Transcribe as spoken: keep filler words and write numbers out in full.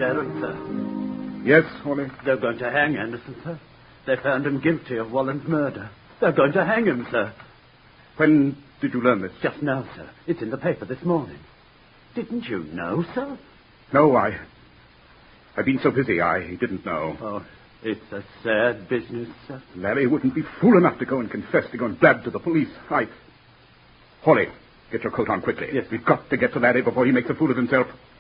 Sheriff, sir. Yes, Hawley? They're going to hang Anderson, sir. They found him guilty of Wallen's murder. They're going to hang him, sir. When did you learn this? Just now, sir. It's in the paper this morning. Didn't you know, sir? No, I... I've been so busy, I didn't know. Oh, it's a sad business, sir. Larry wouldn't be fool enough to go and confess to go and blab to the police. I... Hawley, get your coat on quickly. Yes. We've got to get to Larry before he makes a fool of himself.